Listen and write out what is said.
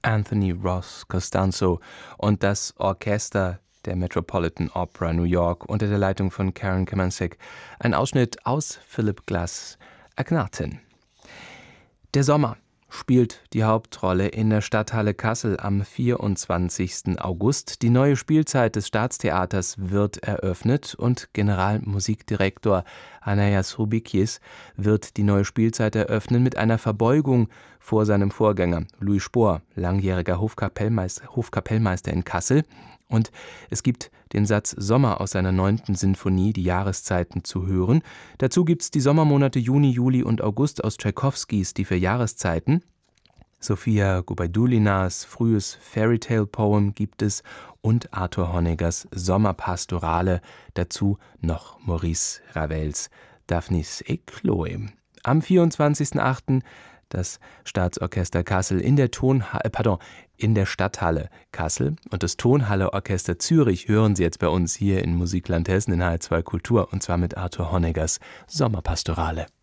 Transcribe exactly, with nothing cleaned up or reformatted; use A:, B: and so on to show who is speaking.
A: Anthony Ross Costanzo und das Orchester der Metropolitan Opera New York unter der Leitung von Karen Kemansek. Ein Ausschnitt aus Philip Glass' Akhenaten. Der Sommer spielt die Hauptrolle in der Stadthalle Kassel am vierundzwanzigsten August. Die neue Spielzeit des Staatstheaters wird eröffnet und Generalmusikdirektor Anaias Roubikies wird die neue Spielzeit eröffnen mit einer Verbeugung vor seinem Vorgänger Louis Spohr, langjähriger Hofkapellmeister, Hofkapellmeister in Kassel. Und es gibt den Satz Sommer aus seiner neunten Sinfonie, die Jahreszeiten, zu hören. Dazu gibt es die Sommermonate Juni, Juli und August aus Tschaikowskis Die vier Jahreszeiten. Sofia Gubaidulinas frühes Fairytale-Poem gibt es und Arthur Honeggers Sommerpastorale. Dazu noch Maurice Ravels Daphnis et Chloe. Am vierundzwanzigsten achten das Staatsorchester Kassel in der Tonha äh, pardon, in der Stadthalle Kassel und das Tonhalle-Orchester Zürich hören Sie jetzt bei uns hier in Musikland Hessen in H R zwei Kultur und zwar mit Arthur Honeggers Sommerpastorale.